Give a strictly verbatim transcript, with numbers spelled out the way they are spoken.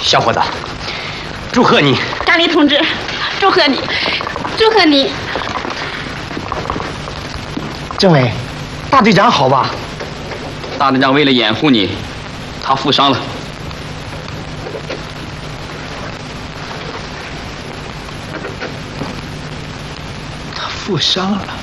小伙子，祝贺你！ 甘霖同志，祝贺你，祝贺你！ 政委，大队长好吧？ 大队长为了掩护你，他负伤了。 他负伤了。